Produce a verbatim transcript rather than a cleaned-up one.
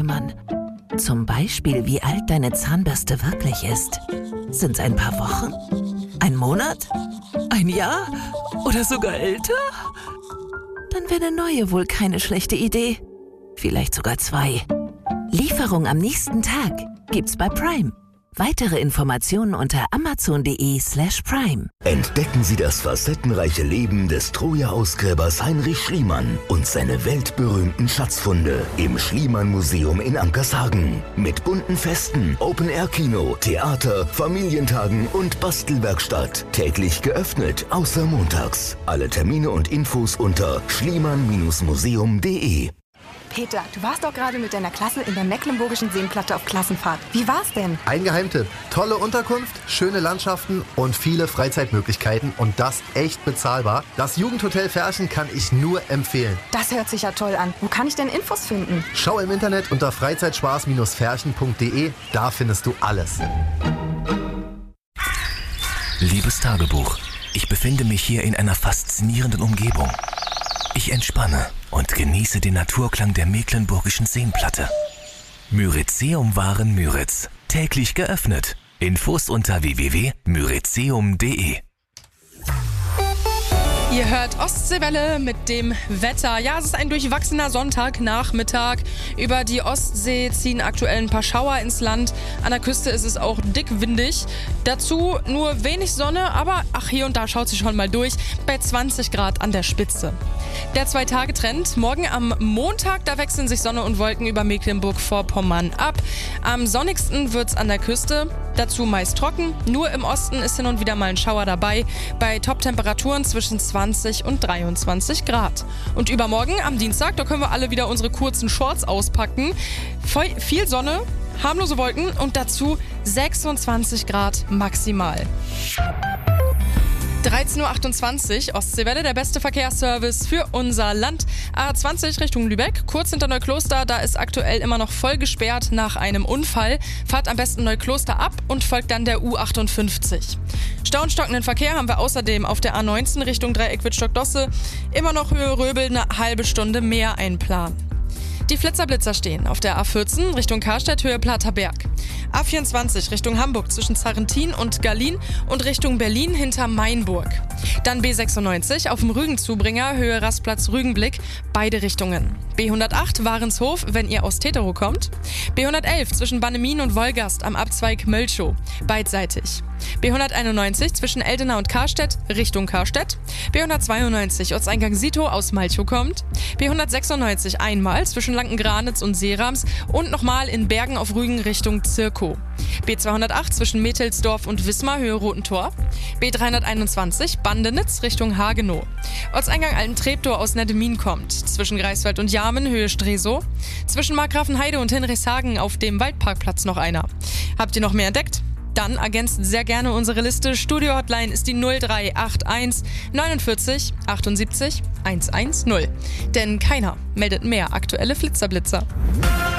man. Zum Beispiel, wie alt deine Zahnbürste wirklich ist. Sind es ein paar Wochen? Ein Monat? Ein Jahr? Oder sogar älter? Dann wäre eine neue wohl keine schlechte Idee. Vielleicht sogar zwei. Lieferung am nächsten Tag gibt's bei Prime. Weitere Informationen unter amazon.de slash prime. Entdecken Sie das facettenreiche Leben des Troja-Ausgräbers Heinrich Schliemann und seine weltberühmten Schatzfunde im Schliemann-Museum in Ankershagen. Mit bunten Festen, Open-Air-Kino, Theater, Familientagen und Bastelwerkstatt. Täglich geöffnet, außer montags. Alle Termine und Infos unter schliemann museum punkt de. Peter, du warst doch gerade mit deiner Klasse in der Mecklenburgischen Seenplatte auf Klassenfahrt. Wie war's denn? Ein Geheimtipp. Tolle Unterkunft, schöne Landschaften und viele Freizeitmöglichkeiten und das echt bezahlbar. Das Jugendhotel Ferchen kann ich nur empfehlen. Das hört sich ja toll an. Wo kann ich denn Infos finden? Schau im Internet unter freizeitspaß ferchen punkt de. Da findest du alles. Liebes Tagebuch, ich befinde mich hier in einer faszinierenden Umgebung. Ich entspanne und genieße den Naturklang der Mecklenburgischen Seenplatte. Myrizeum Waren Müritz. Täglich geöffnet. Infos unter w w w punkt myrizeum punkt de. Ihr hört Ostseewelle mit dem Wetter. Ja, es ist ein durchwachsener Sonntagnachmittag. Über die Ostsee ziehen aktuell ein paar Schauer ins Land. An der Küste ist es auch dickwindig. Dazu nur wenig Sonne, aber ach, hier und da schaut sie schon mal durch. Bei zwanzig Grad an der Spitze. Der Zwei-Tage-Trend. Morgen am Montag, da wechseln sich Sonne und Wolken über Mecklenburg-Vorpommern ab. Am sonnigsten wird's an der Küste. Dazu meist trocken. Nur im Osten ist hin und wieder mal ein Schauer dabei. Bei Top-Temperaturen zwischen zwanzig und dreiundzwanzig Grad. Und übermorgen am Dienstag, da können wir alle wieder unsere kurzen Shorts auspacken. Voll, viel Sonne, harmlose Wolken und dazu sechsundzwanzig Grad maximal. dreizehn Uhr achtundzwanzig, Ostseewelle, der beste Verkehrsservice für unser Land. A zwanzig Richtung Lübeck, kurz hinter Neukloster, da ist aktuell immer noch voll gesperrt nach einem Unfall. Fahrt am besten Neukloster ab und folgt dann der U achtundfünfzig. Stau und stockenden Verkehr haben wir außerdem auf der A neunzehn Richtung Dreieck Wittstock-Dosse. Immer noch Höhe Röbel, eine halbe Stunde mehr einplanen. Die Flitzer-Blitzer stehen auf der A vierzehn Richtung Karstedt, Höhe Platterberg. A vierundzwanzig Richtung Hamburg zwischen Zarrentin und Gallien und Richtung Berlin hinter Mainburg. Dann B sechsundneunzig auf dem Rügenzubringer, Höhe Rastplatz Rügenblick, beide Richtungen. B hundertacht Warenshof, wenn ihr aus Teterow kommt. B hundertelf zwischen Bannemin und Wolgast am Abzweig Mölchow, beidseitig. B hunderteinundneunzig zwischen Eldena und Karstedt, Richtung Karstedt. B hundertzweiundneunzig Ortseingang Sito aus Malchow kommt. B hundertsechsundneunzig einmal zwischen Lanken-Granitz und Seerams und nochmal in Bergen auf Rügen Richtung Zirkow. B zweihundertacht zwischen Methelsdorf und Wismar, Höhe Rotentor. B dreihunderteinundzwanzig Bandenitz Richtung Hagenow. Ortseingang Altentreptow aus Nettemin kommt. Zwischen Greifswald und Jarmen, Höhe Stresow. Zwischen Markgrafenheide und Hinrichshagen auf dem Waldparkplatz noch einer. Habt ihr noch mehr entdeckt? Dann ergänzt sehr gerne unsere Liste. Studio-Hotline ist die null drei acht eins neunundvierzig achtundsiebzig hundertzehn. Denn keiner meldet mehr aktuelle Flitzerblitzer.